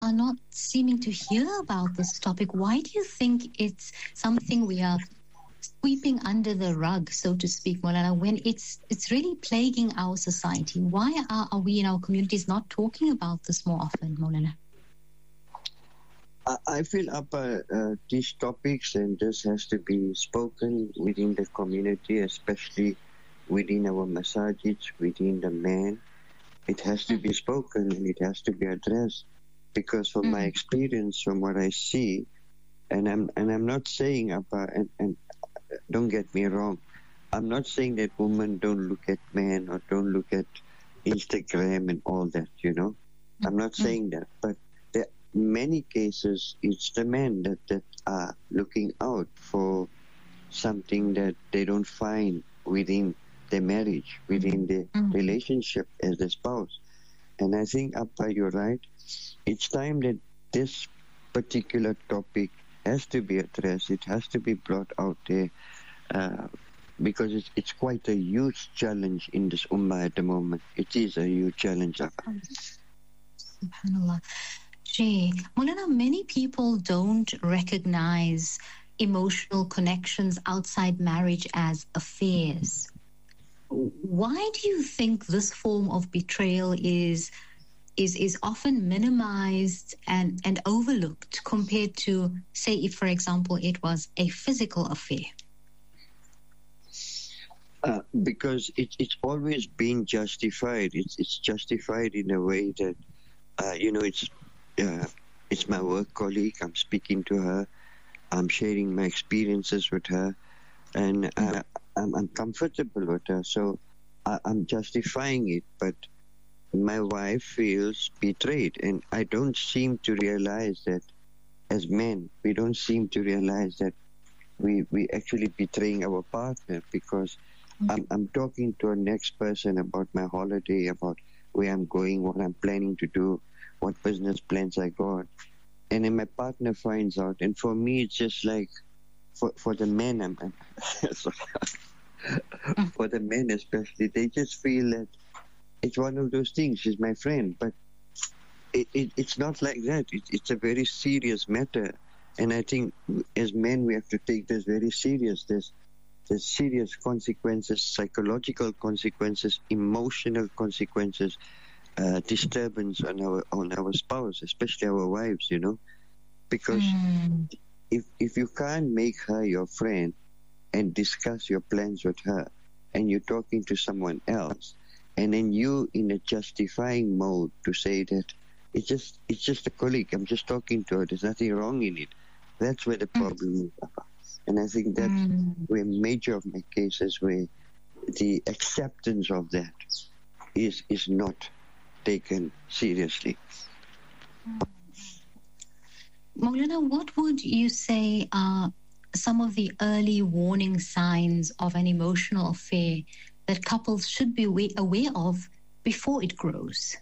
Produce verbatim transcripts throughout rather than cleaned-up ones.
are not seeming to hear about this topic. Why do you think it's something we are sweeping under the rug, so to speak, Maulana, when it's it's really plaguing our society? Why are, are we in our communities not talking about this more often, Maulana? I feel up uh, uh, these topics, and this has to be spoken within the community, especially within our masajids, within the man. It has to be spoken and it has to be addressed, because from mm. my experience, from what I see, and I'm and I'm not saying Appa, and, and don't get me wrong, I'm not saying that women don't look at men or don't look at Instagram and all that, you know. Mm. I'm not mm. saying that, but there are many cases it's the men that, that are looking out for something that they don't find within their marriage, within the mm. relationship as a spouse. And I think, Appa, you're right. It's time that this particular topic has to be addressed. It has to be brought out there uh, because it's, it's quite a huge challenge in this ummah at the moment. It is a huge challenge, Appa. SubhanAllah. Jay, Maulana, many people don't recognize emotional connections outside marriage as affairs. Why do you think this form of betrayal is is is often minimized and, and overlooked compared to, say, if, for example, it was a physical affair? Uh, because it, it's always been justified. It's it's justified in a way that, uh, you know, it's uh, it's my work colleague. I'm speaking to her. I'm sharing my experiences with her. And uh, I'm, I'm comfortable with her, so I, I'm justifying it. But my wife feels betrayed, and I don't seem to realize that as men, we don't seem to realize that we we actually betraying our partner, because mm-hmm. I'm, I'm talking to a next person about my holiday, about where I'm going, what I'm planning to do, what business plans I got. And then my partner finds out, and for me, it's just like, For, for the men, I'm, I'm for the men especially, they just feel that it's one of those things. She's my friend, but it, it, it's not like that. It, it's a very serious matter, and I think as men we have to take this very serious. There's, there's serious consequences, psychological consequences, emotional consequences, uh, disturbance on our on our spouse, especially our wives. You know, because. Mm. If if you can't make her your friend and discuss your plans with her, and you're talking to someone else, and then you in a justifying mode to say that it's just it's just a colleague, I'm just talking to her, there's nothing wrong in it, that's where the problem is. And I think that's mm. where major of my cases where the acceptance of that is is not taken seriously. Mm. Maulana, what would you say are some of the early warning signs of an emotional affair that couples should be aware of before it grows?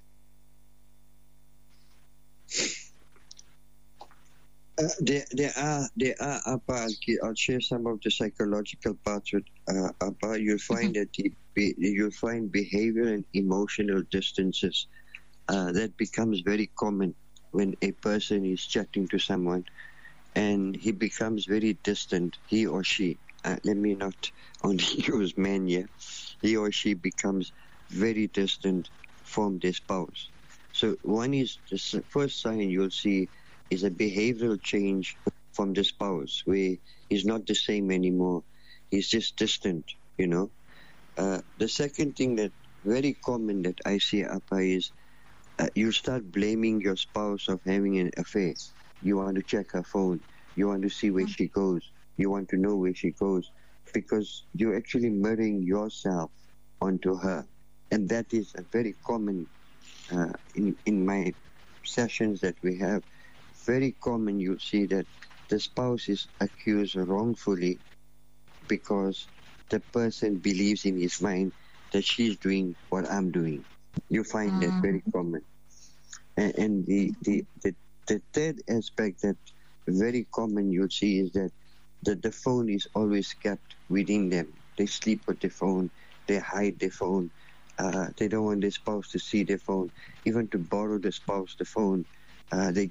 Uh, there, there are, there are, Appa, I'll, I'll share some of the psychological parts with uh, Appa. You'll find mm-hmm. that the, you'll find behavior and emotional distances uh, that becomes very common when a person is chatting to someone and he becomes very distant, he or she, uh, let me not only use men here, he or she becomes very distant from their spouse. So one is, the first sign you'll see is a behavioral change from the spouse, where he's not the same anymore, he's just distant, you know. Uh, the second thing that very common that I see, Appa, is Uh, you start blaming your spouse of having an affair. You want to check her phone. You want to see where she goes. You want to know where she goes, because you're actually mirroring yourself onto her. And that is a very common, uh, in, in my sessions that we have, very common you'll see that the spouse is accused wrongfully because the person believes in his mind that she's doing what I'm doing. You find mm. that very common. And, and the, the, the, the third aspect that very common you'll see is that the, the phone is always kept within them. They sleep with the phone, they hide their phone, uh, they don't want their spouse to see their phone, even to borrow the spouse the phone. Uh, they